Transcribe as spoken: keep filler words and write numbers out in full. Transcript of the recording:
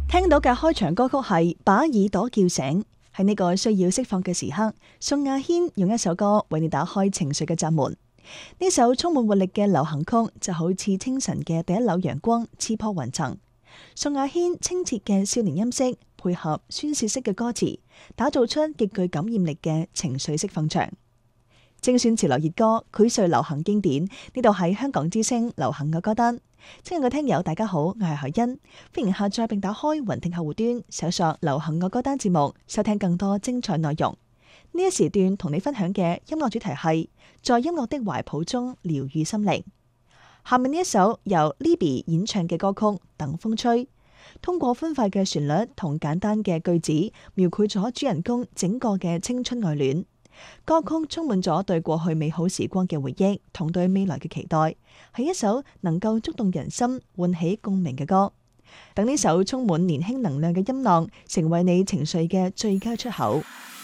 聽到嘅開場歌曲係把耳朵叫醒，喺呢個需要釋放嘅時刻，宋亞軒用一首歌為你打開情緒嘅閘門。呢首充滿活力嘅流行曲就好似清晨嘅第一縷陽光，刺破雲層。宋亞軒清澈嘅少年音色配合宣洩式嘅歌詞，打造出極具感染力嘅情緒釋放場。精選潮流熱歌，薈萃流行經典，呢度係香港之聲流行嘅歌單。親愛嘅聽友大家好，我係海欣，歡迎下載並打開雲聽客戶端，搜索流行嘅歌單節目，收聽更多精彩內容。呢一時段同你分享嘅音樂主題係在音樂的懷抱中療癒心靈。下面呢一首由 Libby 演唱嘅歌曲《等風吹》，通過歡快嘅旋律同簡單嘅句子，描繪咗主人公整個嘅青春愛戀。歌曲充滿咗對過去美好時光嘅回憶同對未來嘅期待，係一首能夠觸動人心、喚起共鳴嘅歌。等呢首充滿年輕能量嘅音浪成為你情緒嘅最佳出口。